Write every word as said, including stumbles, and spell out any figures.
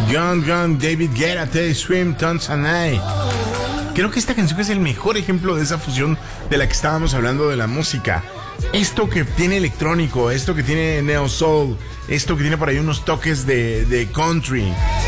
Gun Gun, David Guetta, Teddy Swim, Tanzanite. Creo que esta canción es el mejor ejemplo de esa fusión de la que estábamos hablando de la música. Esto que tiene electrónico, esto que tiene neo soul, esto que tiene por ahí unos toques de, de country.